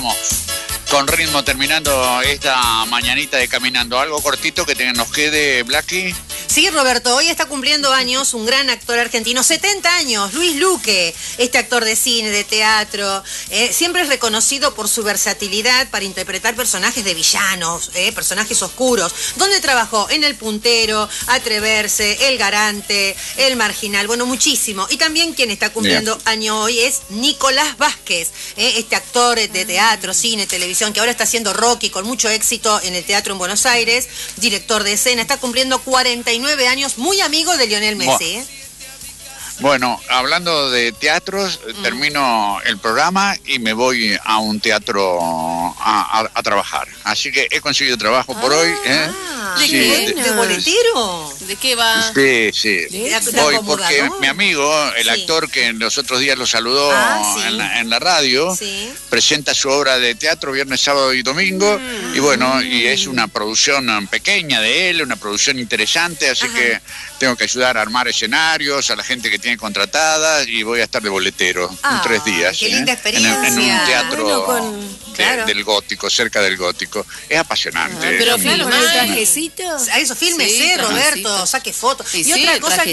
vamos. Con ritmo terminando esta mañanita de Caminando. ¿Algo cortito que nos quede, Blacky? Sí, Roberto, hoy está cumpliendo años un gran actor argentino, 70 años, Luis Luque, este actor de cine, de teatro, siempre es reconocido por su versatilidad para interpretar personajes de villanos, personajes oscuros. ¿Dónde trabajó? En El Puntero, Atreverse, El Garante, El Marginal, bueno, muchísimo. Y también quien está cumpliendo año hoy es Nicolás Vázquez, este actor de teatro, cine, televisión, que ahora está haciendo Rocky con mucho éxito en el teatro en Buenos Aires, director de escena, está cumpliendo 49 años, muy amigo de Lionel Messi. Bueno, hablando de teatros, termino el programa y me voy a un teatro a trabajar. Así que he conseguido trabajo por hoy. ¿De qué? ¿De boletero? ¿De qué va? Sí. Voy porque mi amigo, el actor que los otros días lo saludó en la radio, presenta su obra de teatro viernes, sábado y domingo. Y bueno, y es una producción pequeña de él, una producción interesante, así que tengo que ayudar a armar escenarios, a la gente que tiene contratada, y voy a estar de boletero 3 días. ¡Qué linda experiencia! En un teatro del Gótico, cerca del Gótico. Es apasionante. Pero claro, ¿con el trajecito? A eso, fílmese, Roberto, saque fotos. Y otra cosa,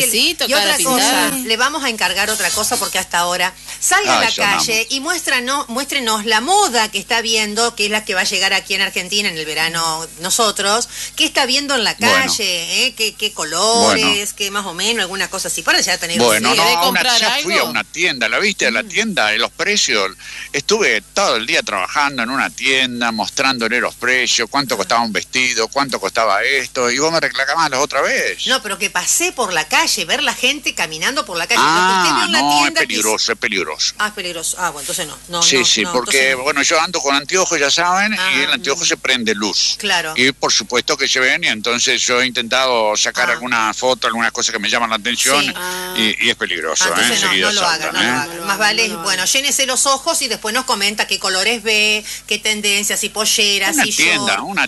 le vamos a encargar otra cosa, porque hasta ahora salga a la calle y muéstrenos la moda que está viendo, que es la que va a llegar aquí en Argentina en el verano nosotros, qué está viendo en la calle, qué colores, qué más o menos, alguna cosa así, para ya tener ya fui a una tienda, ¿la viste? A la tienda, de los precios. Estuve todo el día trabajando en una tienda, mostrándole los precios, cuánto costaba un vestido, cuánto costaba esto, y vos me reclamabas la otra vez. No, pero que pasé por la calle, ver la gente caminando por la calle. Es peligroso, es peligroso. Es peligroso. Bueno, entonces no. Sí, porque, bueno, yo ando con anteojos, ya saben, y el anteojo se prende luz. Claro. Y por supuesto que se ven, y entonces yo he intentado sacar alguna foto, algunas cosas que me llaman la atención, y es peligroso. Entonces no lo hagan. Más vale, bueno, llénese los ojos y después nos comenta qué colores ve, qué tendencias, y polleras, una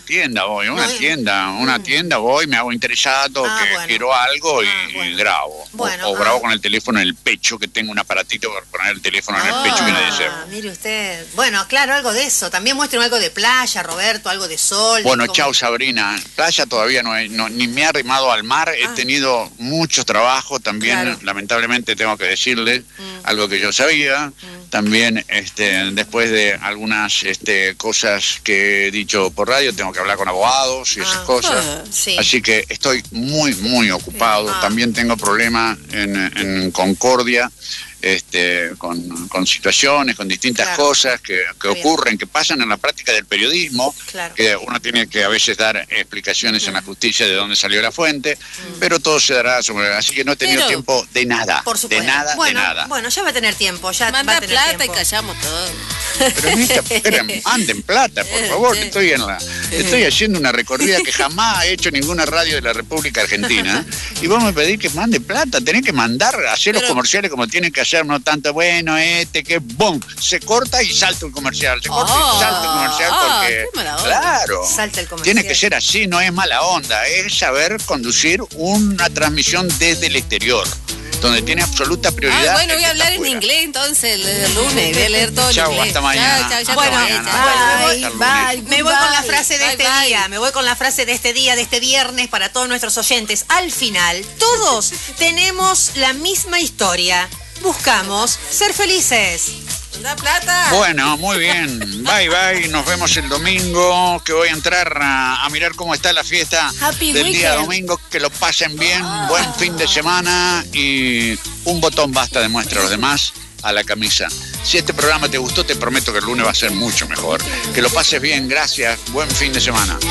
tienda voy, me hago interesado, quiero algo y grabo. O grabo con el teléfono en el pecho, que tengo un aparatito para poner el teléfono en el pecho y nadie sepa. Mire usted. Bueno, claro, algo de eso. También muestren algo de playa, Roberto, algo de sol. Bueno, chau, Sabrina. Playa todavía ni me he arrimado al mar. He tenido mucho trabajo también, lamentablemente tengo que decirle, algo que yo sabía. También después de algunas cosas que he dicho por radio, tengo que hablar con abogados y esas cosas. Así que estoy muy, muy ocupado. También tengo problemas en Concordia, con situaciones, con distintas cosas que ocurren, que pasan en la práctica del periodismo, que uno tiene que a veces dar explicaciones en la justicia de dónde salió la fuente, pero todo se dará así que no he tenido tiempo de nada, por supuesto. de nada. Bueno, ya va a tener tiempo, manda plata y callamos todo. Pero manden plata, por favor, estoy haciendo una recorrida que jamás he hecho en ninguna radio de la República Argentina, y vos me pedís que mande plata, tenés que mandar, hacer los comerciales como tienen que hacer, no tanto, que ¡bum! Se corta y salta el comercial, porque, claro, salta el comercial. Tiene que ser así, no es mala onda, es saber conducir una transmisión desde el exterior, donde tiene absoluta prioridad. Bueno, voy a hablar en inglés entonces el lunes, voy a leer todo en inglés. Hasta mañana. Me voy con la frase de este día, me voy con la frase de este día, de este viernes, para todos nuestros oyentes. Al final, todos tenemos la misma historia. Buscamos ser felices. ¡Da plata! Bueno, muy bien. Bye. Nos vemos el domingo, que voy a entrar a mirar cómo está la fiesta del día domingo. Que lo pasen bien, buen fin de semana, y un botón basta de muestra a los demás a la camisa. Si este programa te gustó, te prometo que el lunes va a ser mucho mejor. Que lo pases bien, gracias, buen fin de semana.